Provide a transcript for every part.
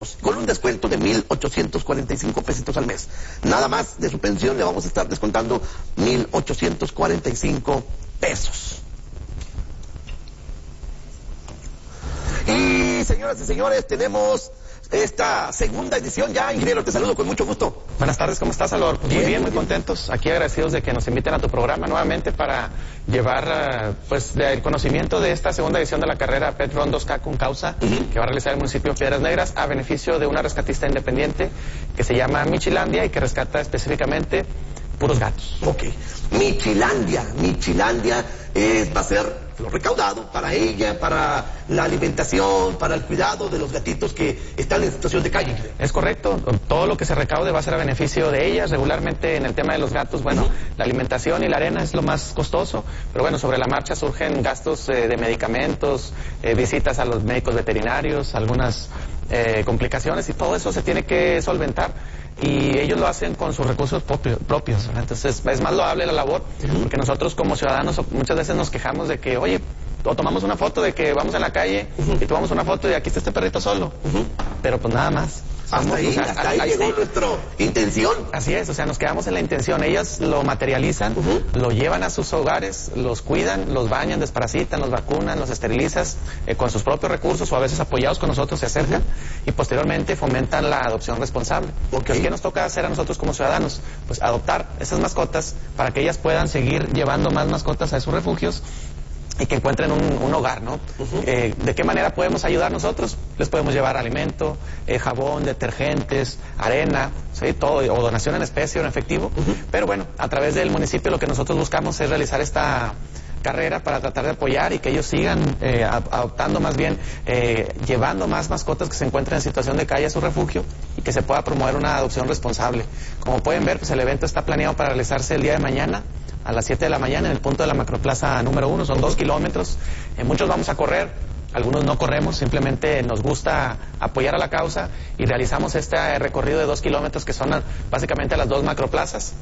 con un descuento de 1,845 pesitos al mes. Nada más de su pensión le vamos a estar descontando 1,845 pesos. Y señoras y señores, tenemos esta segunda edición ya. Ingeniero, te saludo con mucho gusto. Buenas tardes, ¿cómo estás, Salvador? Pues muy bien, muy contentos. Aquí agradecidos de que nos inviten a tu programa nuevamente para llevar pues el conocimiento de esta segunda edición de la carrera Pet Run 2K con causa que va a realizar el municipio de Piedras Negras a beneficio de una rescatista independiente que se llama Michilandia y que rescata específicamente puros gatos. Ok. Michilandia va a ser lo recaudado para ella, para la alimentación, para el cuidado de los gatitos que están en situación de calle. Es correcto, todo lo que se recaude va a ser a beneficio de ellas. Regularmente en el tema de los gatos, bueno, la alimentación y la arena es lo más costoso, pero bueno, sobre la marcha surgen gastos de medicamentos, visitas a los médicos veterinarios, algunas complicaciones, y todo eso se tiene que solventar y ellos lo hacen con sus recursos propios, ¿verdad? Entonces es más loable la labor, porque nosotros como ciudadanos muchas veces nos quejamos de que, oye, o tomamos una foto de que vamos en la calle y tomamos una foto y aquí está este perrito solo, pero pues nada más. Hasta ahí llegó nuestra intención. Así es, o sea, nos quedamos en la intención. Ellas lo materializan, lo llevan a sus hogares, los cuidan, los bañan, desparasitan, los vacunan, los esterilizan con sus propios recursos o a veces apoyados con nosotros se acercan y posteriormente fomentan la adopción responsable. ¿Qué nos toca hacer a nosotros como ciudadanos? Pues adoptar esas mascotas para que ellas puedan seguir llevando más mascotas a esos refugios y que encuentren un hogar, ¿no? ¿De qué manera podemos ayudar nosotros? Les podemos llevar alimento, jabón, detergentes, arena, ¿sí? Todo, o donación en especie o en efectivo. Pero bueno, a través del municipio lo que nosotros buscamos es realizar esta carrera para tratar de apoyar y que ellos sigan adoptando, más bien llevando más mascotas que se encuentren en situación de calle a su refugio y que se pueda promover una adopción responsable. Como pueden ver, pues el evento está planeado para realizarse el día de mañana a las 7 de la mañana en el punto de la macroplaza número 1, son 2 kilómetros. Muchos vamos a correr, algunos no corremos, simplemente nos gusta apoyar a la causa y realizamos este recorrido de 2 kilómetros que son básicamente a las 2 macroplazas.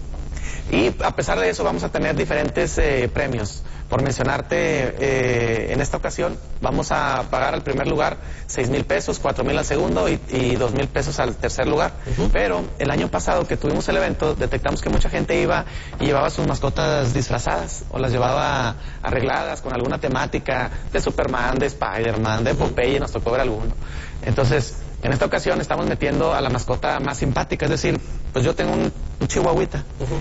Y a pesar de eso vamos a tener diferentes premios. Por mencionarte, en esta ocasión vamos a pagar al primer lugar 6,000 pesos, 4,000 al segundo y 2,000 pesos al tercer lugar. Pero el año pasado que tuvimos el evento, detectamos que mucha gente iba y llevaba sus mascotas disfrazadas o las llevaba arregladas con alguna temática de Superman, de Spider-Man, de Popeye, nos tocó ver alguno. Entonces, en esta ocasión estamos metiendo a la mascota más simpática, es decir, pues yo tengo un chihuahuita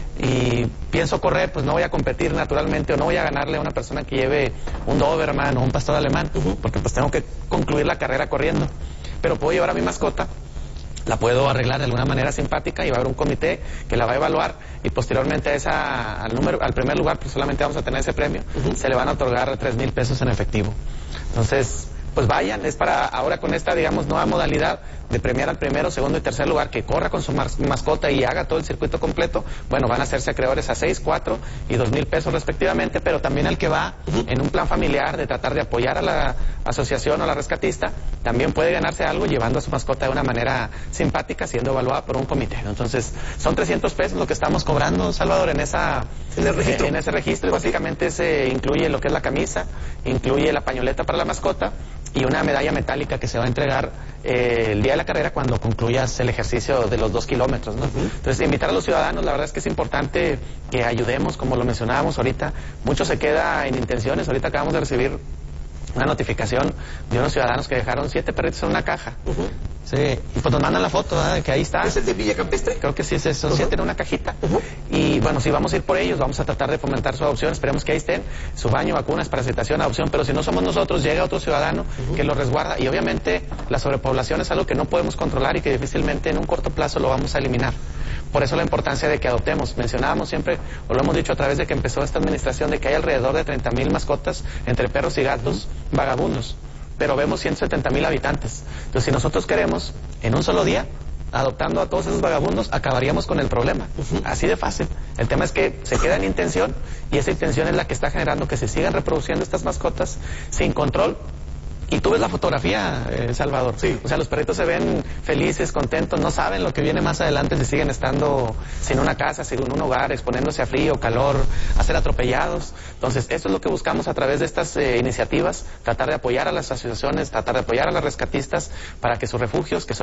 y pienso correr, pues no voy a competir naturalmente o no voy a ganarle a una persona que lleve un Doberman o un pastor alemán, porque pues tengo que concluir la carrera corriendo. Pero puedo llevar a mi mascota, la puedo arreglar de alguna manera simpática y va a haber un comité que la va a evaluar y posteriormente al primer lugar, pues solamente vamos a tener ese premio, se le van a otorgar 3,000 pesos en efectivo. Entonces, pues vayan, es para ahora con esta, digamos, nueva modalidad de premiar al primero, segundo y tercer lugar que corra con su mascota y haga todo el circuito completo. Bueno, van a hacerse acreedores a 6, 4 y 2,000 pesos respectivamente, pero también al que va en un plan familiar de tratar de apoyar a la asociación o a la rescatista, también puede ganarse algo llevando a su mascota de una manera simpática, siendo evaluada por un comité, ¿no? Entonces, son 300 pesos lo que estamos cobrando, Salvador, en ese registro. Y básicamente se incluye lo que es la camisa, incluye la pañoleta para la mascota y una medalla metálica que se va a entregar el día de la carrera cuando concluyas el ejercicio de los 2 kilómetros, ¿no? Entonces, invitar a los ciudadanos, la verdad es que es importante que ayudemos, como lo mencionábamos ahorita. Mucho se queda en intenciones. Ahorita acabamos de recibir una notificación de unos ciudadanos que dejaron 7 perritos en una caja. Sí, y pues nos mandan la foto, ¿verdad? Que ahí está. ¿Es el de Villa Campestre? Creo que sí es eso, 7 en una cajita. Y bueno, sí, vamos a ir por ellos, vamos a tratar de fomentar su adopción, esperemos que ahí estén, su baño, vacunas, parasitación, adopción, pero si no somos nosotros, llega otro ciudadano que lo resguarda y obviamente la sobrepoblación es algo que no podemos controlar y que difícilmente en un corto plazo lo vamos a eliminar. Por eso la importancia de que adoptemos. Mencionábamos siempre, o lo hemos dicho a través de que empezó esta administración, de que hay alrededor de 30,000 mascotas entre perros y gatos vagabundos, pero vemos 170,000 habitantes. Entonces, si nosotros queremos, en un solo día, adoptando a todos esos vagabundos, acabaríamos con el problema. Así de fácil. El tema es que se queda en intención y esa intención es la que está generando que se sigan reproduciendo estas mascotas sin control. Y tú ves la fotografía, Salvador. Sí. O sea, los perritos se ven felices, contentos, no saben lo que viene más adelante si siguen estando sin una casa, sin un hogar, exponiéndose a frío, calor, a ser atropellados. Entonces, esto es lo que buscamos a través de estas iniciativas, tratar de apoyar a las asociaciones, tratar de apoyar a las rescatistas para que sus refugios, que son